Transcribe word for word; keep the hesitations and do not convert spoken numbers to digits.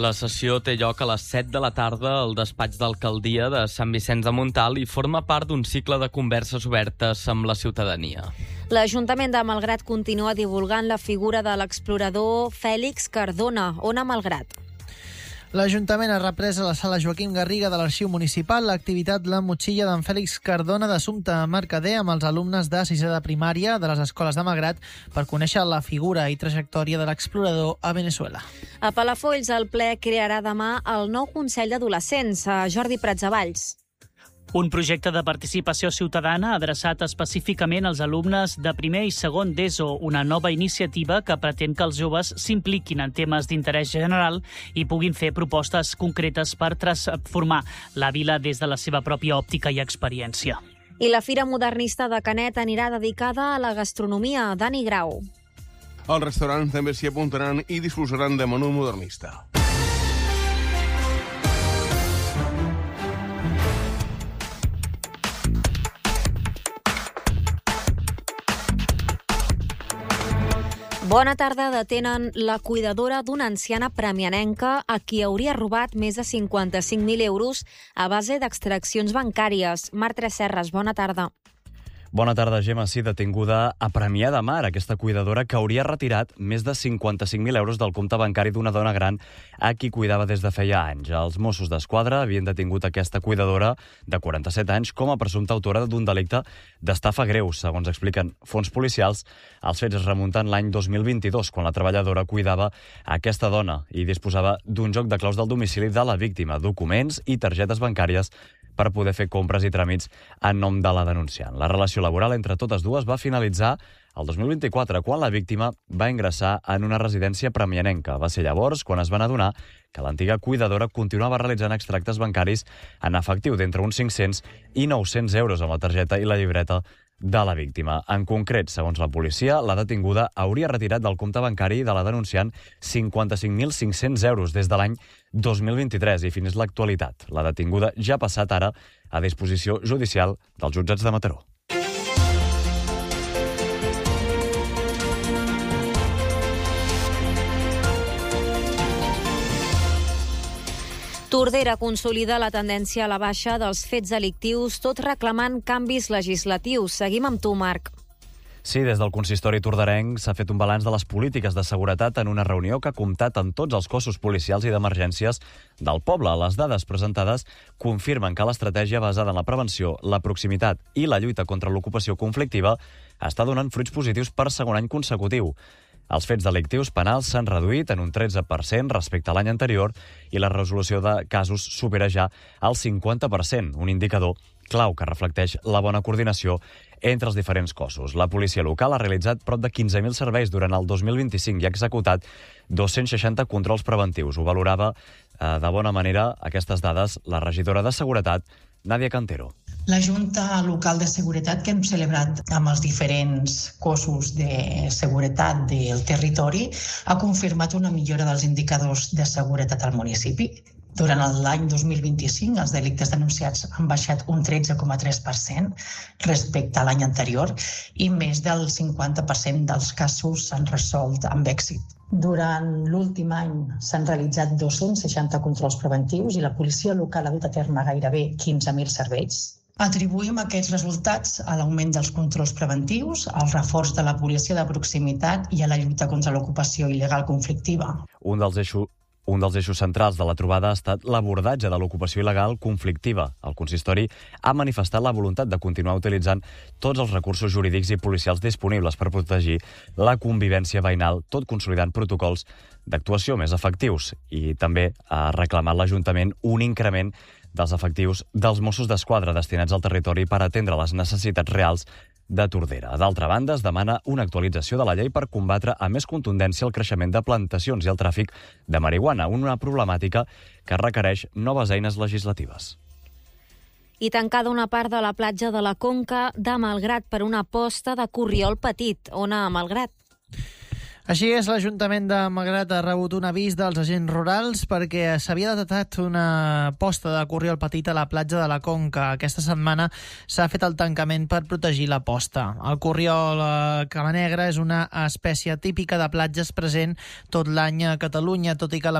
La sessió té lloc a les set de la tarda al despatx d'alcaldia de Sant Vicenç de Montalt i forma part d'un cicle de converses obertes amb la ciutadania. L'Ajuntament de Malgrat continua divulgant la figura de l'explorador Fèlix Cardona. Ona Malgrat. L'Ajuntament ha reprès a la sala Joaquim Garriga de l'Arxiu Municipal l'activitat La Motxilla d'en Fèlix Cardona d'Assumpte Mercader amb els alumnes de sisè de primària de les escoles de Malgrat per conèixer la figura i trajectòria de l'explorador a Venezuela. A Palafolls, el ple crearà demà el nou Consell d'Adolescents. A Jordi Pratsavalls. Un projecte de participació ciutadana adreçat específicament als alumnes de primer i segon d'ESO, una nova iniciativa que pretén que els joves s'impliquin en temes d'interès general i puguin fer propostes concretes per transformar la vila des de la seva pròpia òptica i experiència. I la Fira Modernista de Canet anirà dedicada a la gastronomia. Dani Grau. Els restaurants també s'hi apuntaran i disposaran de menú modernista. Bona tarda. Detenen la cuidadora d'una anciana premianenca a qui hauria robat més de cinquanta-cinc mil euros a base d'extraccions bancàries. Marc Tresserras, bona tarda. Bona tarda, Gemma. Sí, detinguda a Premià de Mar, aquesta cuidadora que hauria retirat més de cinquanta-cinc mil euros del compte bancari d'una dona gran a qui cuidava des de feia anys. Els Mossos d'Esquadra havien detingut aquesta cuidadora de quaranta-set anys com a presumpta autora d'un delicte d'estafa greu, segons expliquen fons policials. Els fets es remunten l'any dos mil vint-i-dos, quan la treballadora cuidava aquesta dona i disposava d'un joc de claus del domicili de la víctima, documents i targetes bancàries per poder fer compres i tràmits en nom de la denunciant. La relació laboral entre totes dues va finalitzar el dos mil vint-i-quatre, quan la víctima va ingressar en una residència premianenca. Va ser llavors quan es van adonar que l'antiga cuidadora continuava realitzant extractes bancaris en efectiu d'entre uns cinc-cents i nou-cents euros amb la targeta i la llibreta de la víctima. En concret, segons la policia, la detinguda hauria retirat del compte bancari de la denunciant cinquanta-cinc mil cinc-cents euros des de l'any dos mil vint-i-tres i fins l'actualitat. La detinguda ja ha passat ara a disposició judicial dels jutjats de Mataró. Tordera consolida la tendència a la baixa dels fets delictius, tot reclamant canvis legislatius. Seguim amb tu, Marc. Sí, des del consistori torderenc s'ha fet un balanç de les polítiques de seguretat en una reunió que ha comptat amb tots els cossos policials i d'emergències del poble. Les dades presentades confirmen que l'estratègia basada en la prevenció, la proximitat i la lluita contra l'ocupació conflictiva està donant fruits positius per segon any consecutiu. Els fets delictius penals s'han reduït en un tretze per cent respecte a l'any anterior i la resolució de casos supera ja el cinquanta per cent, un indicador clau que reflecteix la bona coordinació entre els diferents cossos. La policia local ha realitzat prop de quinze mil serveis durant el dos mil vint-i-cinc i ha executat dos-cents seixanta controls preventius. Ho valorava eh, de bona manera aquestes dades la regidora de Seguretat, Nàdia Cantero. La Junta Local de Seguretat que hem celebrat amb els diferents cossos de seguretat del territori ha confirmat una millora dels indicadors de seguretat al municipi. Durant l'any dos mil vint-i-cinc, els delictes denunciats han baixat un tretze coma tres per cent respecte a l'any anterior i més del cinquanta per cent dels casos s'han resolt amb èxit. Durant l'últim any s'han realitzat dos-cents seixanta controls preventius i la policia local ha dut a terme gairebé quinze mil serveis. Atribuïm aquests resultats a l'augment dels controls preventius, al reforç de la policia de proximitat i a la lluita contra l'ocupació il·legal conflictiva. Un dels eixos Un dels eixos centrals de la trobada ha estat l'abordatge de l'ocupació il·legal conflictiva. El consistori ha manifestat la voluntat de continuar utilitzant tots els recursos jurídics i policials disponibles per protegir la convivència veïnal, tot consolidant protocols d'actuació més efectius. I també ha reclamat l'Ajuntament un increment dels efectius dels Mossos d'Esquadra destinats al territori per atendre les necessitats reals de Tordera. D'altra banda, es demana una actualització de la llei per combatre amb més contundència el creixement de plantacions i el tràfic de marihuana, una problemàtica que requereix noves eines legislatives. I tancada una part de la platja de la Conca de Malgrat per una posta de corriol petit. Ona Malgrat. Així és, l'Ajuntament de Malgrat ha rebut un avís dels agents rurals perquè s'havia detectat una posta de corriol petit a la platja de la Conca. Aquesta setmana s'ha fet el tancament per protegir la posta. El corriol eh, cama negra és una espècie típica de platges present tot l'any a Catalunya, tot i que la